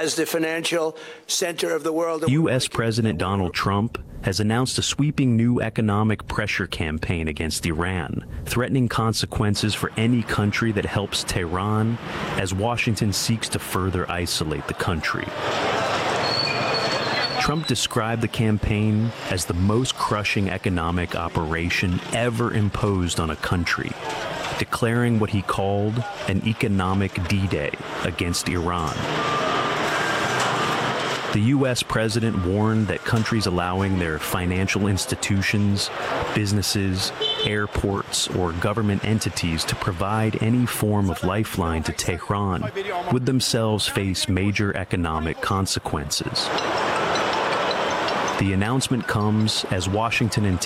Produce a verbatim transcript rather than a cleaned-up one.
as the financial center of the world. U S President Donald Trump has announced a sweeping new economic pressure campaign against Iran, threatening consequences for any country that helps Tehran as Washington seeks to further isolate the country. Trump described the campaign as the most crushing economic operation ever imposed on a country, declaring what he called an economic D-Day against Iran. The U S president warned that countries allowing their financial institutions, businesses, airports, or government entities to provide any form of lifeline to Tehran would themselves face major economic consequences. The announcement comes as Washington and